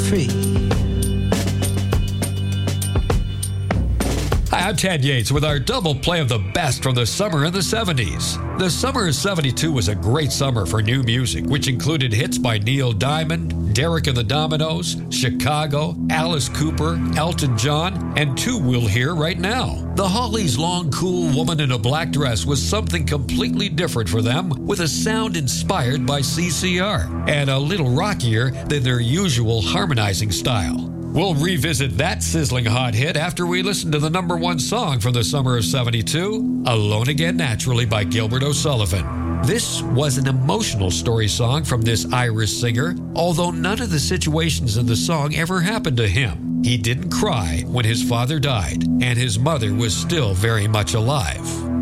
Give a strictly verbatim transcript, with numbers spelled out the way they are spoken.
free. Hi, I'm Ted Yates with our double play of the best from the summer in the seventies. The summer of seventy-two was a great summer for new music, which included hits by Neil Diamond, Derek and the Dominos, Chicago, Alice Cooper, Elton John, and two we'll hear right now. The Hollies' Long Cool Woman in a Black Dress was something completely different for them, with a sound inspired by C C R, and a little rockier than their usual harmonizing style. We'll revisit that sizzling hot hit after we listen to the number one song from the summer of seventy-two, Alone Again Naturally by Gilbert O'Sullivan. This was an emotional story song from this Irish singer, although none of the situations in the song ever happened to him. He didn't cry when his father died, and his mother was still very much alive.